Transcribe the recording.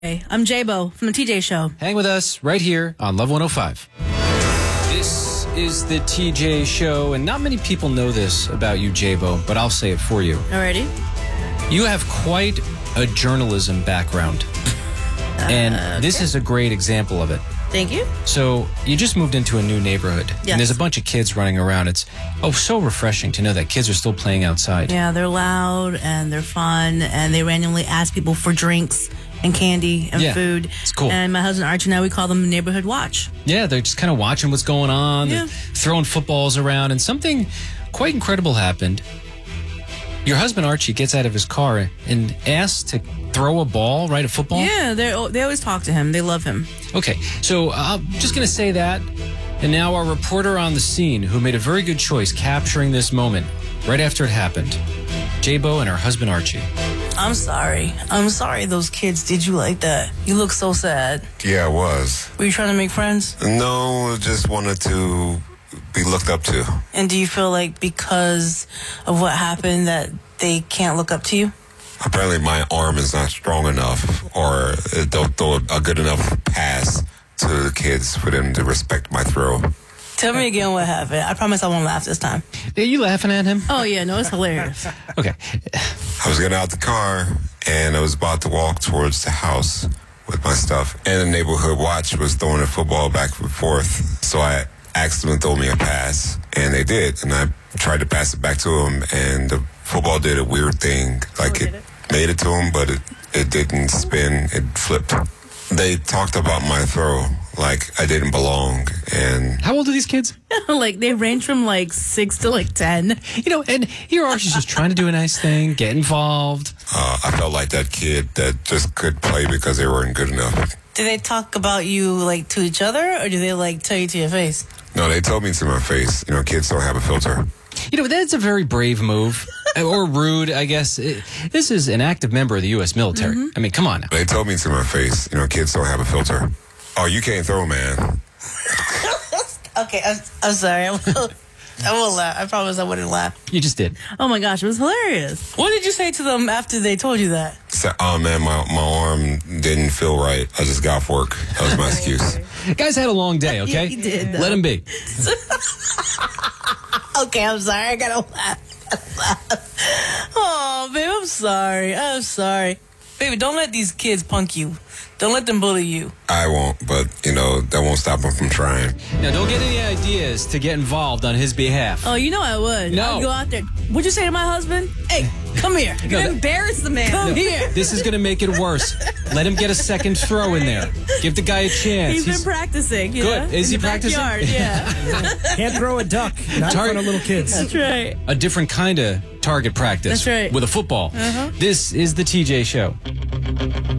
Hey, I'm J-Bo from the TJ Show. Hang with us right here on Love 105. This is the TJ Show, and not many people know this about you, J-Bo, but I'll say it for you. Alrighty. You have quite a journalism background, and this is a great example of it. Thank you. So you just moved into a new neighborhood, Yes. and there's a bunch of kids running around. It's so refreshing to know that kids are still playing outside. Yeah, they're loud and they're fun, and they randomly ask people for drinks and candy and food. It's cool. And my husband Archie and I, we call them Neighborhood Watch. Yeah, they're just kind of watching what's going on, Yeah. throwing footballs around, and something quite incredible happened. Your husband Archie gets out of his car and asks to throw a ball, right? A football? Yeah, they always talk to him. They love him. Okay, so I'm just going to say that. And now our reporter on the scene, who made a very good choice capturing this moment right after it happened, J-Bo and her husband Archie. I'm sorry. I'm sorry those kids did you like that. You look so sad. Yeah, I was. Were you trying to make friends? No, just wanted to be looked up to. And do you feel like because of what happened that they can't look up to you? Apparently my arm is not strong enough, or it don't throw a good enough pass to the kids for them to respect my throw. Tell me again what happened. I promise I won't laugh this time. Are you laughing at him? Oh, yeah, no, it's hilarious. Okay. I was getting out the car, and I was about to walk towards the house with my stuff, and the neighborhood watch was throwing a football back and forth, so I asked them to throw me a pass, and they did, and I tried to pass it back to them, and the football did a weird thing, like it made it to him, but it didn't spin, it flipped. They talked about my throw like I didn't belong, and How old are these kids? Like, they range from, 6 to, 10. You know, and here Archie's just trying to do a nice thing, get involved. I felt like that kid that just could play because they weren't good enough. Do they talk about you, to each other, or do they, tell you to your face? No, they told me to my face, kids don't have a filter. You know, that's a very brave move. Or rude, I guess. This is an active member of the U.S. military. I mean, come on now. They told me to my face, kids don't have a filter. Oh, you can't throw, man. Okay, I'm sorry. I won't laugh. I promise I wouldn't laugh. You just did. Oh, my gosh, it was hilarious. What did you say to them after they told you that? So, oh, man, my arm didn't feel right. I just got off work. That was my excuse. Guys had a long day, okay? Yeah, he did, though. Let him be. Okay, I'm sorry. I gotta laugh. Oh, babe, I'm sorry. I'm sorry. Baby, don't let these kids punk you. Don't let them bully you. I won't, but, that won't stop them from trying. Now, don't get any ideas to get involved on his behalf. Oh, you know I would. No. I'd go out there. What'd you say to my husband? Hey, come here. You're gonna embarrass the man. Come here. This is going to make it worse. Let him get a second throw in there. Give the guy a chance. He's been practicing. Yeah? Good. Is he In the practicing? backyard, yeah. Can't throw a duck, not in front of little kids. That's right. A different kind of target practice. That's right. With a football. This is the TJ Show.